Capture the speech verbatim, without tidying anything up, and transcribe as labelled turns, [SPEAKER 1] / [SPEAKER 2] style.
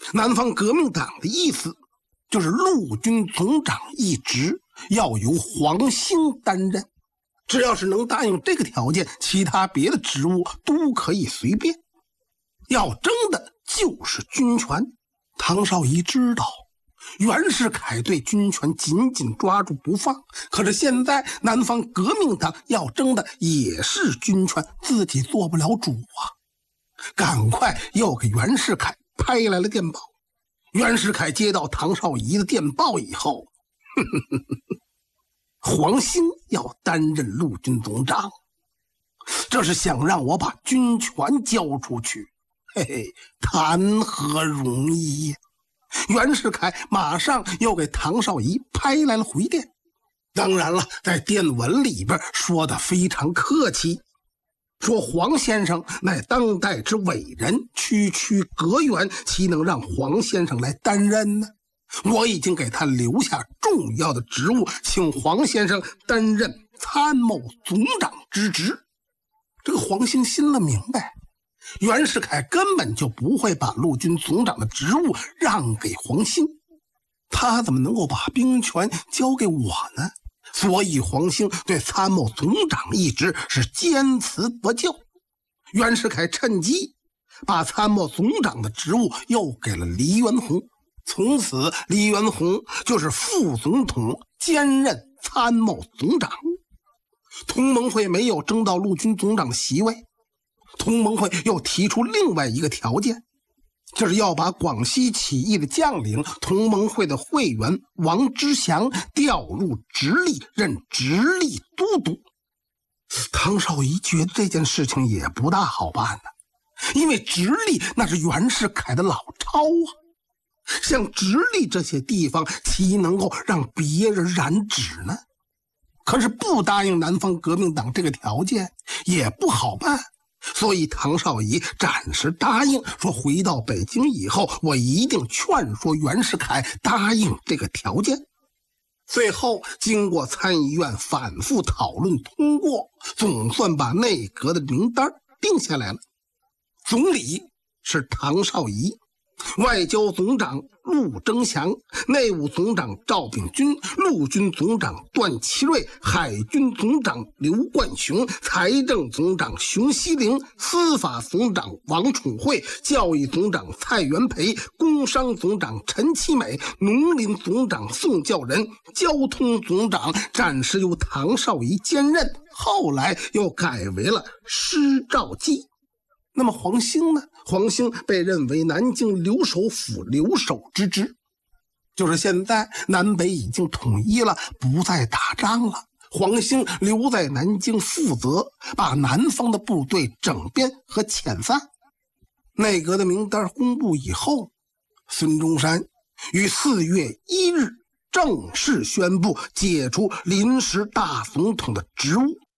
[SPEAKER 1] 南方革命党的意思就是陆军总长一职要由黄兴担任，只要是能答应这个条件，其他别的职务都可以随便。要争的就是军权。唐绍仪知道袁世凯对军权紧紧抓住不放，可是现在南方革命党要争的也是军权，自己做不了主啊！赶快又给袁世凯拍来了电报。袁世凯接到唐绍仪的电报以后，呵呵呵呵黄兴要担任陆军总长，这是想让我把军权交出去，嘿嘿，谈何容易呀！袁世凯马上又给唐绍仪拍来了回电，当然了，在电文里边说的非常客气，说黄先生乃当代之伟人，区区阁员岂能让黄先生来担任呢？我已经给他留下重要的职务，请黄先生担任参谋总长之职。这个黄兴心了明白，袁世凯根本就不会把陆军总长的职务让给黄兴，他怎么能够把兵权交给我呢？所以黄兴对参谋总长一职是坚持不就。袁世凯趁机把参谋总长的职务又给了黎元洪，从此黎元洪就是副总统兼任参谋总长。同盟会没有争到陆军总长的席位，同盟会又提出另外一个条件，就是要把广西起义的将领同盟会的会员王之祥调入直隶，任直隶都督。唐绍仪觉得这件事情也不大好办呢，因为直隶那是袁世凯的老巢啊，像直隶这些地方岂能够让别人染指呢？可是不答应南方革命党这个条件也不好办，所以唐绍仪暂时答应说，回到北京以后，我一定劝说袁世凯答应这个条件。最后经过参议院反复讨论通过，总算把内阁的名单定下来了。总理是唐绍仪，外交总长陆征祥，内务总长赵秉钧，陆军总长段祺瑞，海军总长刘冠雄，财政总长熊希龄，司法总长王宠惠，教育总长蔡元培，工商总长陈其美，农林总长宋教仁，交通总长暂时由唐绍仪兼任，后来又改为了施肇基。那么黄兴呢？黄兴被认为南京留守府留守之职，就是现在南北已经统一了，不再打仗了。黄兴留在南京，负责把南方的部队整编和遣散。内阁的名单公布以后，孙中山于四月一日正式宣布解除临时大总统的职务，